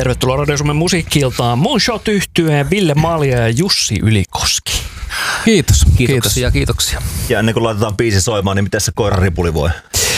Tervetuloa Radio Suomen musiikki-iltaan. Moonshot -yhtyeen Ville Malja ja Jussi Ylikoski. Kiitos. Kiitoksia. Ja ennen kuin laitetaan biisi soimaan, niin miten se koiran ripuli voi?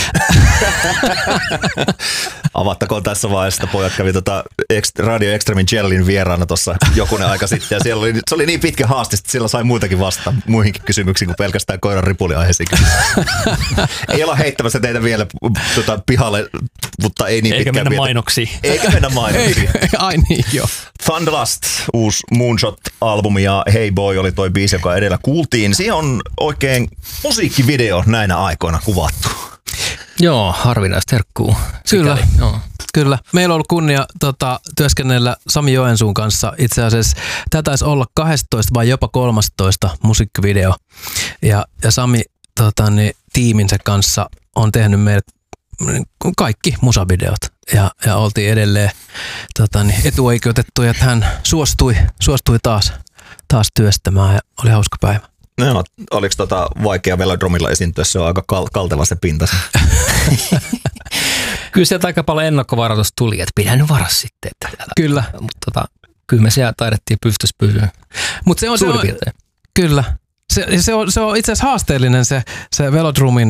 Avattakoon tässä vaiheessa, pojat kävi Radio Extremin Jellin vieraana tuossa jokunen aika sitten. Ja siellä se oli niin pitkä haaste, että sillä sai muitakin vastata muihinkin kysymyksiin kuin pelkästään koiran ripuliaiheisiin. Ei olla heittämässä teitä vielä pihalle, mutta ei niin eikä pitkään mennä mainoksiin. Eikä mennä mainoksiin. Ai niin, joo. Thunderlust, uusi Moonshot-albumi ja Hey Boy oli toi biisi, joka edellä kuultiin. Siihen on musiikkivideo näinä aikoina kuvattu. Joo, harvinaista herkkuu. Kyllä, kyllä. Meillä on ollut kunnia työskennellä Sami Joensuun kanssa. Itse asiassa tämä taisi olla 12 vai jopa 13 musiikkivideo. Ja Sami tiiminsä kanssa on tehnyt meille kaikki musavideot. Ja oltiin edelleen etuoikeutettuja, että hän suostui taas työstämään ja oli hauska päivä. No, oliko vaikea Velodromilla esiintyä? Se on aika kalteva se pinta. Kyllä sieltä aika paljon ennakkovaroitus tuli, että pidä nyt varas sitten. Kyllä. Mutta kyllä me siellä taidettiin pystyssä pysyä. Mutta se on kyllä. Se on itse asiassa haasteellinen se Velodromin,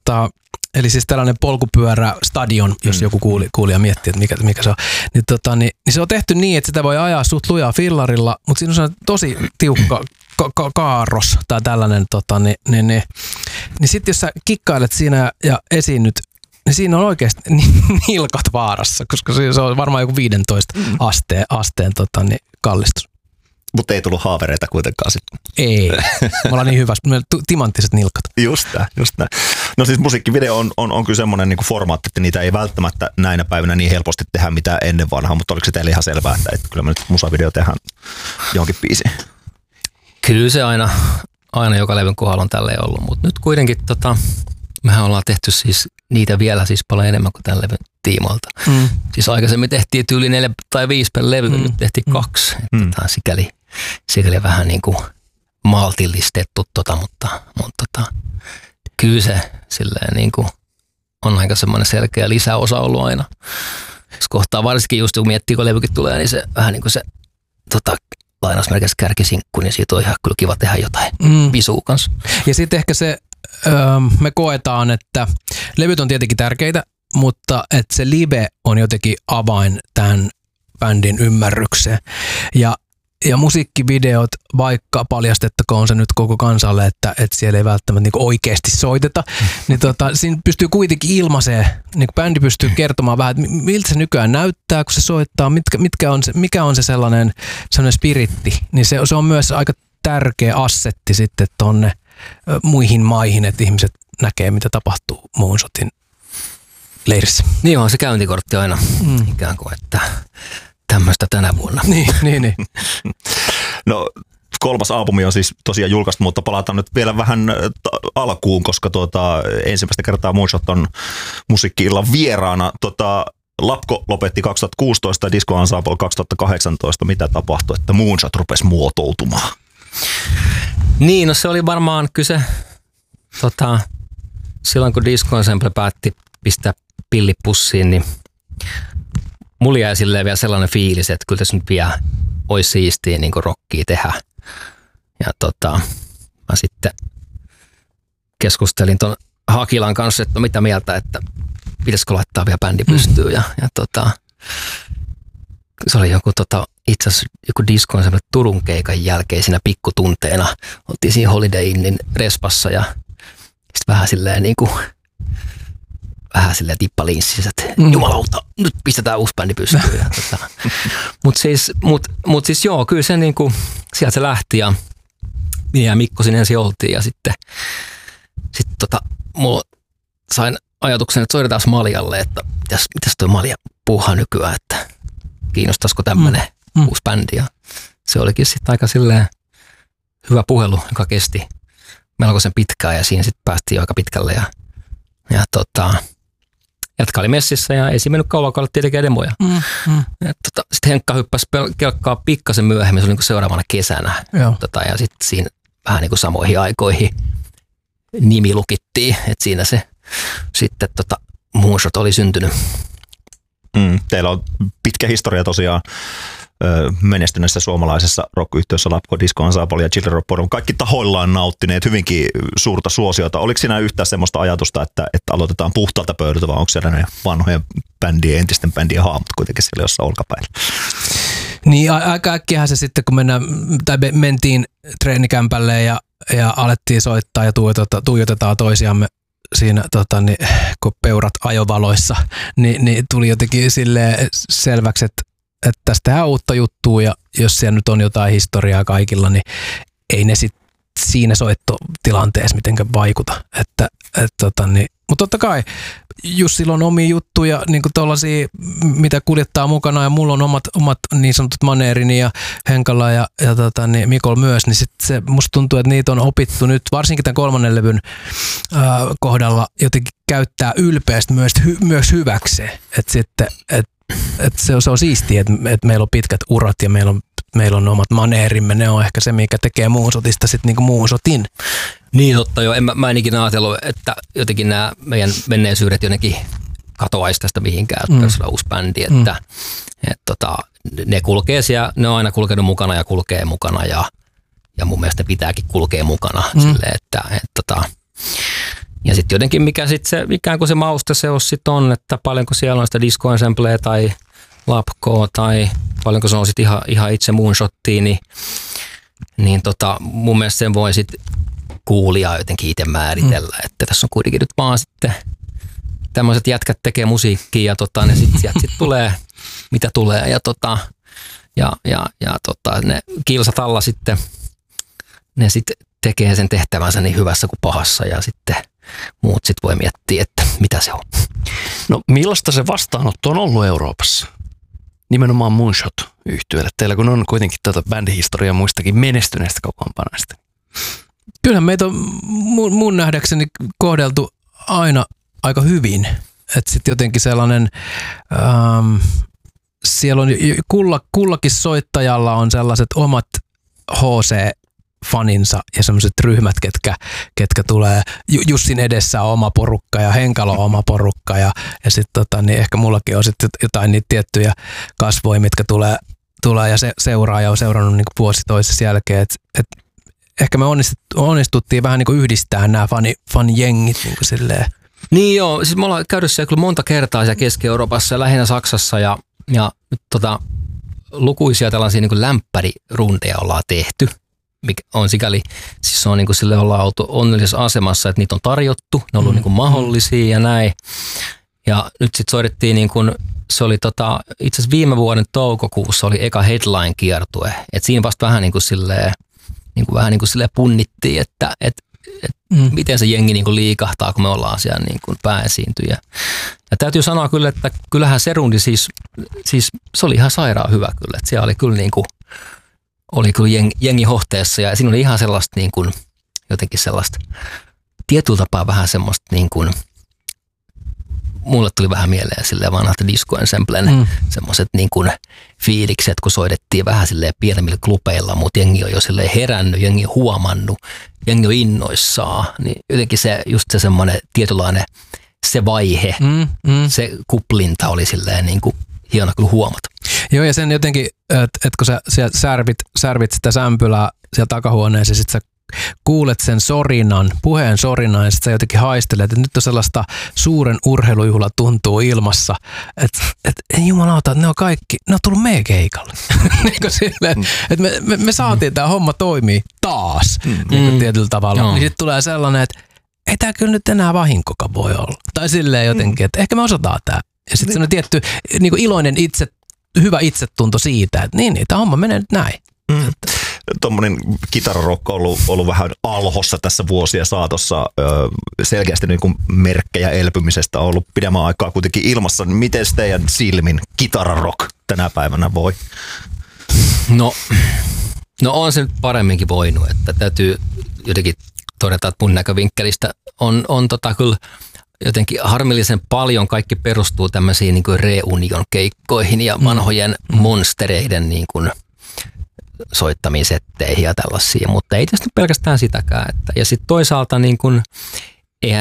eli siis tällainen polkupyörästadion, jos joku kuulija miettii, että mikä se on. Niin se on tehty niin, että sitä voi ajaa suht lujaa fillarilla, mutta siinä on tosi tiukka kaaros tai tällainen, niin sitten jos sä kikkailet siinä ja esiinnyt, niin siinä on oikeasti nilkat vaarassa, koska se on varmaan joku 15 asteen kallistus. Mutta ei tullut haavereita kuitenkaan sitten. Ei, me ollaan niin hyvä, meillä on timanttiset nilkat. Just näin. No siis musiikkivideo on kyllä semmoinen niin kuin formaatti, että niitä ei välttämättä näinä päivinä niin helposti tehdä mitään ennen vanhaa, mutta oliko se teille ihan selvää, että kyllä me nyt musavideo tehdään johonkin biisiin? Kyllä se aina joka levyn kohdalla on tälleen ollut, mutta nyt kuitenkin mehän ollaan tehty siis niitä vielä siis paljon enemmän kuin tämän levyn tiimoilta. Siis aikaisemmin tehtiin yli 4 tai 5 per levy, nyt tehtiin 2. Tämä on sikäli vähän niin kuin maltillistettu, mutta kyllä se silleen niin kuin on aika semmoinen selkeä lisäosa ollut aina. Jos kohtaa varsinkin just kun miettii, kun levykin tulee, niin se vähän niin kuin se lainausmerkissä kärkisinkku, niin siitä on ihan kyllä kiva tehdä jotain visua kanssa. Ja sitten ehkä se, me koetaan, että levyt on tietenkin tärkeitä, mutta että se live on jotenkin avain tämän bändin ymmärrykseen. Ja musiikkivideot, vaikka paljastettakoon se nyt koko kansalle, että siellä ei välttämättä niin oikeasti soiteta, niin siinä pystyy kuitenkin ilmaiseen, niin bändi pystyy kertomaan vähän, että miltä se nykyään näyttää, kun se soittaa, mikä on se sellainen spiritti, niin se on myös aika tärkeä assetti sitten tonne muihin maihin, että ihmiset näkee, mitä tapahtuu Moonshotin leirissä. Niin on se käyntikortti aina ikään kuin, että tämmöistä tänä vuonna. Niin. No 3. albumi on siis tosiaan julkaistu, mutta palataan nyt vielä vähän alkuun, koska ensimmäistä kertaa Moonshot on musiikki-illan vieraana. Lapko lopetti 2016 Disco Ensemble 2018. Mitä tapahtui, että Moonshot rupesi muotoutumaan? Niin, no se oli varmaan kyse silloin kun Disco Ensemble päätti pistää pillipussiin, niin mulla jäi silleen vielä sellainen fiilis, että kyllä tässä nyt vielä olisi siistiä niin kuin rockia tehdä. Ja mä sitten keskustelin ton Hakilan kanssa, että mitä mieltä, että pitäisikö laittaa vielä bändi pystyyn. Ja se oli joku itse asiassa joku Disco Ensemble Turun keikan jälkeen siinä pikkutunteena. Oltiin siinä Holiday Innin respassa ja sitten vähän silleen niin kuin tippalinssissä, että jumalauta, nyt pistetään uusi bändi pystyyn. Mutta siis joo, kyllä se niinku, sieltä se lähti ja minä ja Mikko sinne ensin oltiin ja sitten mulla sain ajatuksen, että soitetaan Maljalle, että mitäs toi Malja puuhaa nykyään, että kiinnostaisiko tämmöinen uusi bändi. Ja se olikin sitten aika silleen hyvä puhelu, joka kesti melkoisen pitkään ja siinä sitten päästiin aika pitkälle ja Jatka oli messissä ja ei siinä mennyt kauan, kun tietenkin demoja. Sitten Henkka hyppäsi kelkkaa pikkasen myöhemmin, se oli niin kuin seuraavana kesänä. Ja sitten siinä vähän niin kuin samoihin aikoihin nimi lukittiin, että siinä se sitten Moonshot oli syntynyt. Teillä on pitkä historia tosiaan menestyneessä suomalaisessa rock-yhtiössä Lapko, Disco Ensemble ja Children of Bodom. Kaikki tahoillaan nauttineet hyvinkin suurta suosiota. Oliko siinä yhtään semmoista ajatusta, että aloitetaan puhtaalta pöydältä, vai onko siellä ne vanhojen bändien, entisten bändien haamut kuitenkin siellä jossain olkapäillä? Niin aika äkkiähän se sitten, kun mentiin treenikämpälle ja alettiin soittaa ja tuijotetaan toisiamme siinä, kun peurat ajovaloissa, niin tuli jotenkin silleen selväksi, että tästä tehdään uutta juttua ja jos siellä nyt on jotain historiaa kaikilla, niin ei ne sitten siinä soittotilanteessa mitenkään vaikuta. Mutta totta kai Jussilla on omia juttuja, niin kuin tollaisia, mitä kuljettaa mukana, ja mulla on omat niin sanotut maneerini ja Henkalla ja Mikol myös, niin sit se musta tuntuu, että niitä on opittu nyt, varsinkin tämän 3. levyn kohdalla jotenkin käyttää ylpeästi myös hyväkseen. Että se on siistiä, että meillä on pitkät urat ja meillä on omat maneerimme, ne on ehkä se, mikä tekee muusotista sitten niinku muusotin. Niin totta joo, mä en ikinä ajatellut, että jotenkin nämä meidän menneisyydet jotenkin katoaisi tästä mihinkään, että perustaa uusi bändi, että ne kulkee siellä, ne on aina kulkenut mukana ja kulkee mukana ja mun mielestä pitääkin kulkea mukana silleen, ja sitten jotenkin mikä sitten se, ikään kuin se mausteseos sitten on, että paljonko siellä on sitä Disco Ensembleä tai Lapkoa tai paljonko se on sitten ihan itse Moonshottia, niin mun mielestä sen voi sitten kuulija jotenkin itse määritellä, että tässä on kuitenkin nyt vaan sitten tämmöiset jätkät tekee musiikkia ja ne sitten tulee mitä tulee ja ne kilsat alla sitten ne sitten tekee sen tehtävänsä niin hyvässä kuin pahassa ja sitten muut sitten voi miettiä, että mitä se on. No millaista se vastaanotto on ollut Euroopassa? Nimenomaan Moonshot-yhtyeelle. Teillä kun on kuitenkin bändihistoriaa muistakin menestyneistä kokoonpanoista. Kyllähän meitä on mun nähdäkseni kohdeltu aina aika hyvin. Että sitten jotenkin sellainen, siellä on kullakin soittajalla on sellaiset omat HC-faninsa ja sellaiset ryhmät, ketkä tulee. Jussin edessä on oma porukka ja Henkalo on oma porukka ja sitten niin ehkä mullakin on sitten jotain niitä tiettyjä kasvoja, mitkä tulee ja seuraa ja on seurannut niin kuin vuosi toisessa jälkeen. Ehkä me onnistuttiin vähän niin kuin yhdistää nämä fanijengit niin kuin silleen. Niin joo, siis me ollaan käynyt siellä kyllä monta kertaa siellä Keski-Euroopassa ja lähinnä Saksassa ja lukuisia tällaisia niin kuin lämpärirundeja ollaan tehty. Mikä on sikäli, siis on niin kuin sille ollaan oltu onnellisessa asemassa, että niitä on tarjottu, ne on ollut niin kuin mahdollisia ja näin. Ja nyt sitten soitettiin niin kuin, se oli itse asiassa viime vuoden toukokuussa oli eka headline-kiertue. Et siinä vasta vähän niin kuin silleen, punnittiin, että miten se jengi niin kuin liikahtaa, kun me ollaan siellä niin kuin pääesiintyjä. Ja täytyy sanoa kyllä, että kyllähän se rundi siis se oli ihan sairaan hyvä kyllä. Että siellä oli kyllä niin kuin, jengi hohteessa ja siinä oli ihan sellaista niin kuin, jotenkin sellaista tietyllä tapaa vähän semmoista niin kuin, mulle tuli vähän mieleen silleen vanhat Disco Ensemblen semmoiset niin kuin fiilikset, kun soitettiin vähän silleen pienemmillä klubeilla, mutta jengi on jo silleen herännyt, jengi on huomannut, jengi on innoissaan, niin jotenkin se just se semmoinen tietynlainen se vaihe, se kuplinta oli silleen niin kuin hieno kyllä huomata. Joo, ja sen jotenkin, että kun sä särvit sitä sämpylää siellä takahuoneessa ja sit sä kuulet sen puheen sorinan ja sitten sä jotenkin haistelet, että nyt on sellaista suuren urheilujuhla tuntuu ilmassa, että ei jumalauta, ne on tullut meidän keikalle. Että me saatiin tämä homma toimii taas niin tietyllä tavalla. Niin sitten tulee sellainen, että ei tämä kyllä nyt enää vahinkoka voi olla. Tai silleen jotenkin, että ehkä me osataan tämä. Ja sitten se on tietty niin kuin iloinen hyvä itsetunto siitä, että niin, tämä homma menee nyt näin. Tuommoinen kitararokko on ollut vähän alhossa tässä vuosien saatossa. Selkeästi niin kuin merkkejä elpymisestä on ollut pidemmän aikaa kuitenkin ilmassa. Miten teidän silmin kitararokk tänä päivänä voi? No on se nyt paremminkin voinut, että täytyy jotenkin todeta, että mun näkövinkkelistä on kyllä jotenkin harmillisen paljon kaikki perustuu tämmöisiin niin kuin reunion keikkoihin ja vanhojen monstereiden niin kuin soittamiin setteihin ja tällaisia, mutta ei tietysti pelkästään sitäkään. Ja sitten toisaalta niin kun, eihän se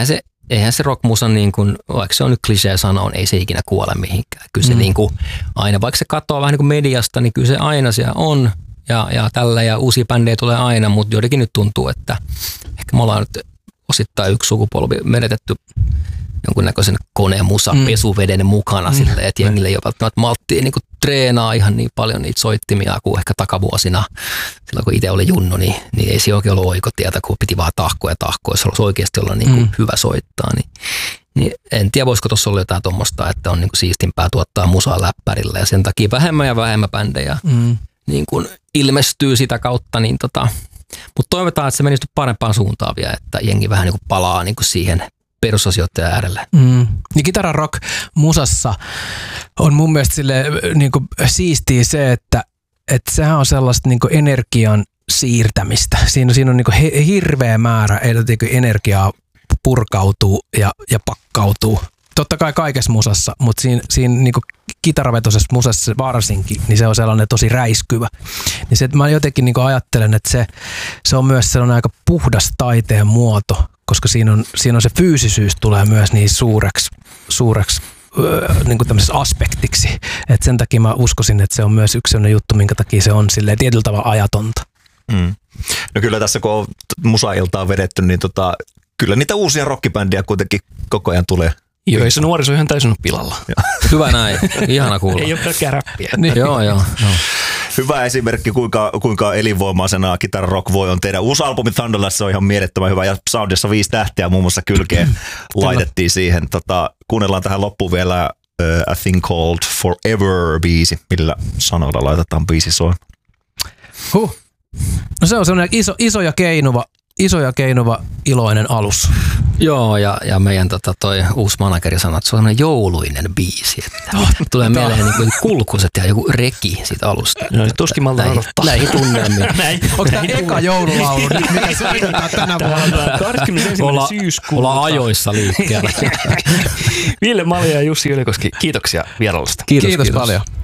eihän se rockmusa niin kuin, vaikka se on nyt klisee sanoa, ei se ikinä kuole mihinkään. Kyllä se niin kuin, aina, vaikka se katoaa vähän niin kuin mediasta, niin kyllä se aina siellä on ja tällä ja uusia bändejä tulee aina, mutta jotenkin nyt tuntuu, että ehkä me ollaan nyt osittain yksi sukupolvi menetetty jonkunnäköisen konemusa pesuveden mukana silleen, että jengille ei ole välttämättä malttia niin kuin treenaa ihan niin paljon niitä soittimia kuin ehkä takavuosina. Silloin kun itse oli junnu, niin ei se oikein ollut oikotietä, kun piti vaan tahkoa, jos haluaisi oikeasti olla niin kuin hyvä soittaa. Niin en tiedä, voisiko tuossa olla jotain tuommoista, että on niin kuin siistimpää tuottaa musaa läppärillä ja sen takia vähemmän ja vähemmän bändejä niin kuin ilmestyy sitä kautta. Niin mutta toivotaan, että se menisi parempaan suuntaan vielä, että jengi vähän niin kuin palaa niin kuin siihen perusasioiden äärelle. Niin kitaran rock musassa on mun mielestä sille niinku siistiä se, että sehän on sellaista niinku energian siirtämistä. Siinä on niinku hirveä määrä energiaa purkautuu ja pakkautuu. Totta kai kaikessa musassa, mutta siinä niinku kitaravetoisessa musassa varsinkin, niin se on sellainen tosi räiskyvä. Niin se, että mä jotenkin niinku ajattelen, että se on myös sellainen aika puhdas taiteen muoto, koska siinä on se fyysisyys tulee myös niin suureksi niin kuin tämmöisessä aspektiksi. Et sen takia mä uskoisin, että se on myös yksi sellainen juttu, minkä takia se on silleen tietyllä tavalla ajatonta. No kyllä tässä kun on musailtaa vedetty, niin kyllä niitä uusia rockibändiä kuitenkin koko ajan tulee. Joo, ei se nuoriso ihan täysin ole pilalla. Hyvä näin, ihana kuulla. Ei ole pelkkää räppiä. Niin. Joo. Hyvä esimerkki, kuinka elinvoimaisena Guitar Rock voi on tehdä. Uusi albumi Thunderlust on ihan mielettömän hyvä ja Soundissa 5 tähteä muun muassa kylkeen laitettiin siihen. Kuunnellaan tähän loppuun vielä A Thing Called Forever-biisi, millä sanoilla laitetaan biisi soin. No se on sellainen iso ja keinuva iloinen alus. Joo, ja meidän toi uusi manageri sanoi, että se on sellainen jouluinen biisi. Tulee mieleen niin kuin kulkuset ja joku reki siitä alusta. No nyt tuskin malta odottaa. Näihin tunnelmiin. Onko tämä eka joululaulu nyt, mikä soitetaan tänä vuonna? 21. syyskuuta. Ollaan ajoissa liikkeellä. Ville Malja ja Jussi Ylikoski, kiitoksia vierailusta. Kiitos paljon.